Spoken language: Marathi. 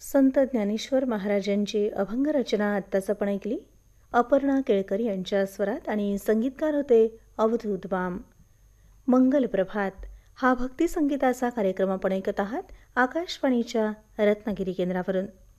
संत ज्ञानेश्वर महाराजांची अभंग रचना आत्ताच आपण ऐकली. अपर्णा केळकर यांच्या स्वरात आणि संगीतकार होते अवधूत बाम. मंगल प्रभात हा भक्ती संगीताचा कार्यक्रम आपण ऐकत आहात आकाशवाणीच्या रत्नागिरी केंद्रावरून.